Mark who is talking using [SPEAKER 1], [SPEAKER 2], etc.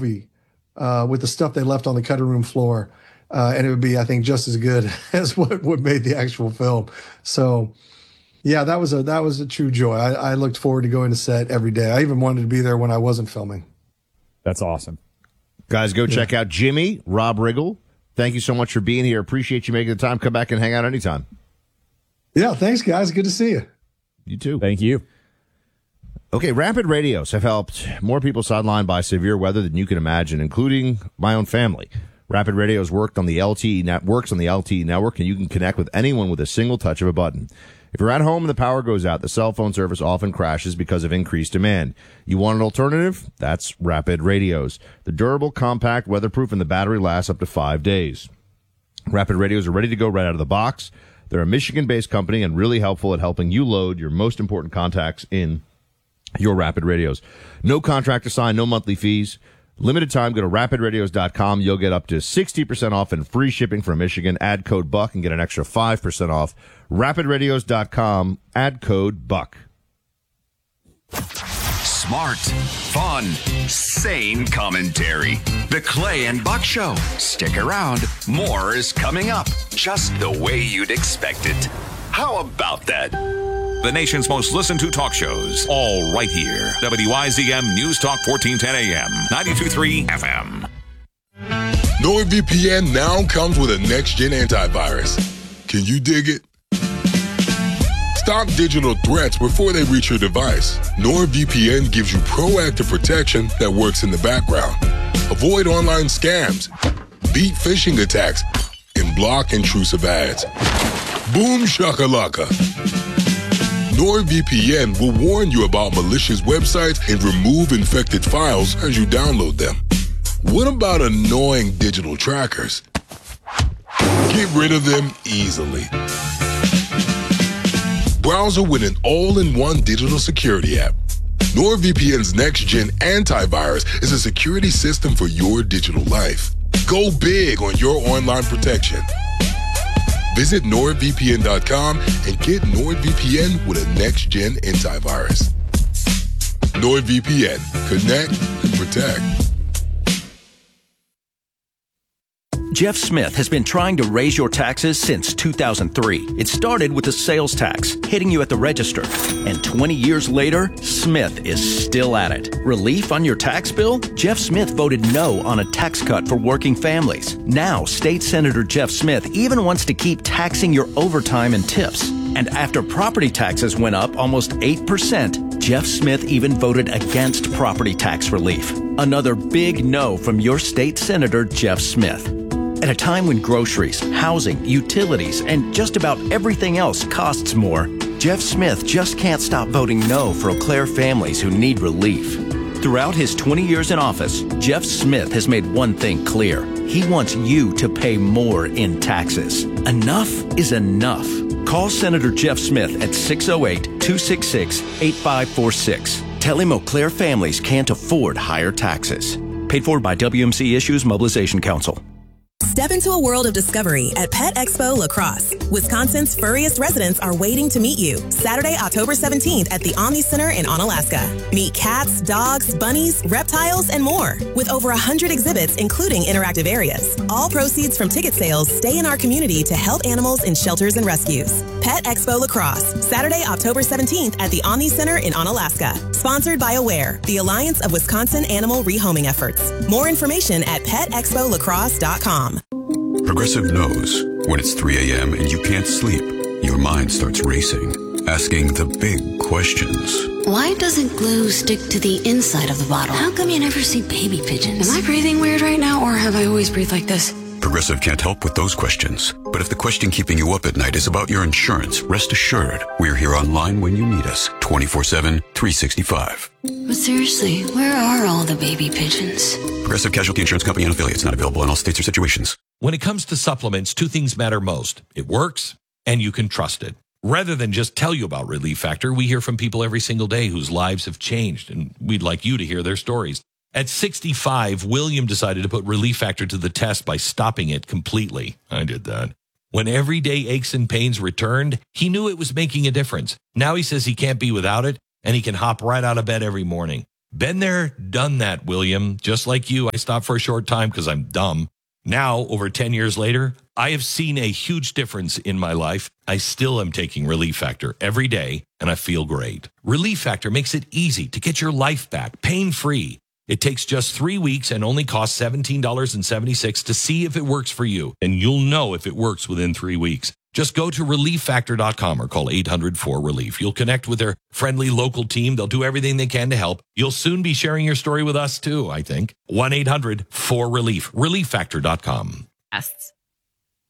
[SPEAKER 1] movie with the stuff they left on the cutting room floor. And it would be, I think, just as good as what made the actual film. So, yeah, that was a true joy. I looked forward to going to set every day. I even wanted to be there when I wasn't filming.
[SPEAKER 2] That's awesome.
[SPEAKER 3] Guys, go check out Jimmy, Rob Riggle. Thank you so much for being here. Appreciate you making the time. Come back and hang out anytime.
[SPEAKER 1] Yeah, thanks, guys. Good to see you.
[SPEAKER 3] You too.
[SPEAKER 2] Thank you.
[SPEAKER 3] Okay, Rapid Radios have helped more people sidelined by severe weather than you can imagine, including my own family. Rapid Radios works on the LTE network, and you can connect with anyone with a single touch of a button. If you're at home and the power goes out, the cell phone service often crashes because of increased demand. You want an alternative? That's Rapid Radios. They're durable, compact, weatherproof, and the battery lasts up to 5 days. Rapid Radios are ready to go right out of the box. They're a Michigan-based company and really helpful at helping you load your most important contacts in your Rapid Radios. No contract to sign, no monthly fees. Limited time, go to rapidradios.com. You'll get up to 60% off and free shipping from Michigan. Add code BUCK and get an extra 5% off. Rapidradios.com. Add code BUCK.
[SPEAKER 4] Smart, fun, sane commentary. The Clay and Buck Show. Stick around. More is coming up, just the way you'd expect it. How about that? The nation's most listened to talk shows, all right here. WYZM News Talk 1410 AM, 92.3 FM.
[SPEAKER 5] NordVPN now comes with a next-gen antivirus. Can you dig it? Stop digital threats before they reach your device. NordVPN gives you proactive protection that works in the background. Avoid online scams, beat phishing attacks, and block intrusive ads. Boom shakalaka. NordVPN will warn you about malicious websites and remove infected files as you download them. What about annoying digital trackers? Get rid of them easily. Browser with an all-in-one digital security app. NordVPN's next-gen antivirus is a security system for your digital life. Go big on your online protection. Visit NordVPN.com and get NordVPN with a next-gen antivirus. NordVPN. Connect and protect.
[SPEAKER 6] Jeff Smith has been trying to raise your taxes since 2003. It started with the sales tax, hitting you at the register. And 20 years later, Smith is still at it. Relief on your tax bill? Jeff Smith voted no on a tax cut for working families. Now, State Senator Jeff Smith even wants to keep taxing your overtime and tips. And after property taxes went up almost 8%, Jeff Smith even voted against property tax relief. Another big no from your state senator, Jeff Smith. At a time when groceries, housing, utilities, and just about everything else costs more, Jeff Smith just can't stop voting no for Eau Claire families who need relief. Throughout his 20 years in office, Jeff Smith has made one thing clear. He wants you to pay more in taxes. Enough is enough. Call Senator Jeff Smith at 608-266-8546. Tell him Eau Claire families can't afford higher taxes. Paid for by WMC Issues Mobilization Council.
[SPEAKER 7] Step into a world of discovery at Pet Expo La Crosse. Wisconsin's furriest residents are waiting to meet you. Saturday, October 17th at the Omni Center in Onalaska. Meet cats, dogs, bunnies, reptiles, and more. With over 100 exhibits, including interactive areas. All proceeds from ticket sales stay in our community to help animals in shelters and rescues. Pet Expo La Crosse. Saturday, October 17th at the Omni Center in Onalaska. Sponsored by AWARE, the Alliance of Wisconsin Animal Rehoming Efforts. More information at petexpoliacrosse.com.
[SPEAKER 8] Progressive knows when it's 3 a.m. and you can't sleep, your mind starts racing, asking the big questions.
[SPEAKER 9] Why doesn't glue stick to the inside of the bottle? How come you never see baby pigeons? Am I breathing weird right now, or have I always breathed like this?
[SPEAKER 8] Progressive can't help with those questions. But if the question keeping you up at night is about your insurance, rest assured, we're here online when you need us, 24/7, 365.
[SPEAKER 9] But seriously, where are all the baby pigeons?
[SPEAKER 8] Progressive Casualty Insurance Company and affiliates, not available in all states or situations.
[SPEAKER 10] When it comes to supplements, two things matter most. It works, and you can trust it. Rather than just tell you about Relief Factor, we hear from people every single day whose lives have changed, and we'd like you to hear their stories. At 65, William decided to put Relief Factor to the test by stopping it completely. I did that. When everyday aches and pains returned, he knew it was making a difference. Now he says he can't be without it, and he can hop right out of bed every morning. Been there, done that, William. Just like you, I stopped for a short time because I'm dumb. Now, over 10 years later, I have seen a huge difference in my life. I still am taking Relief Factor every day, and I feel great. Relief Factor makes it easy to get your life back, pain-free. It takes just 3 weeks and only costs $17.76 to see if it works for you. And you'll know if it works within 3 weeks. Just go to ReliefFactor.com or call 800-4RELIEF. You'll connect with their friendly local team. They'll do everything they can to help. You'll soon be sharing your story with us, too, I think. 1-800-4RELIEF. ReliefFactor.com.